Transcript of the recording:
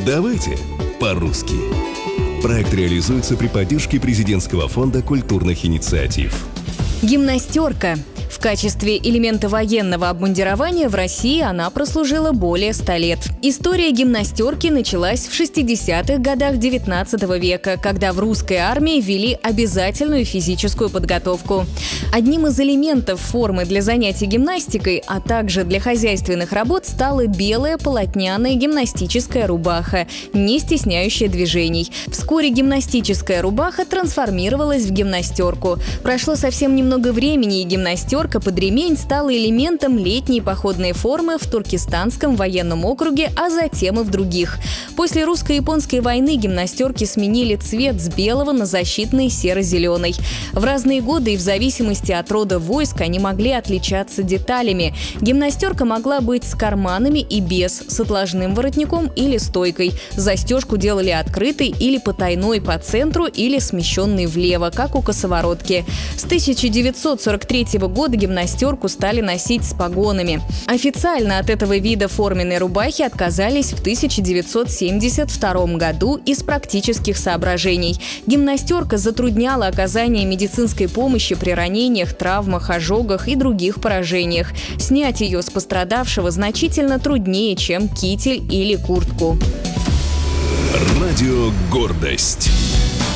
Давайте по-русски. Проект реализуется при поддержке Президентского фонда культурных инициатив. Гимнастерка. В качестве элемента военного обмундирования в России она прослужила более 100 лет. История гимнастерки началась в 60-х годах 19 века, когда в русской армии ввели обязательную физическую подготовку. Одним из элементов формы для занятий гимнастикой, а также для хозяйственных работ стала белая полотняная гимнастическая рубаха, не стесняющая движений. Вскоре гимнастическая рубаха трансформировалась в гимнастерку. Прошло совсем немного времени, и гимнастерка под ремень стала элементом летней походной формы в Туркестанском военном округе, а затем и в других. После русско-японской войны гимнастерки сменили цвет с белого на защитный серо-зеленый. В разные годы и в зависимости от рода войск они могли отличаться деталями. Гимнастерка могла быть с карманами и без, с отложным воротником или стойкой. Застежку делали открытой или потайной по центру или смещенной влево, как у косоворотки. С 1943 года гимнастерку стали носить с погонами. Официально от этого вида форменной рубахи отказались в 1972 году из практических соображений. Гимнастерка затрудняла оказание медицинской помощи при ранениях, травмах, ожогах и других поражениях. Снять ее с пострадавшего значительно труднее, чем китель или куртку. Радио «Гордость».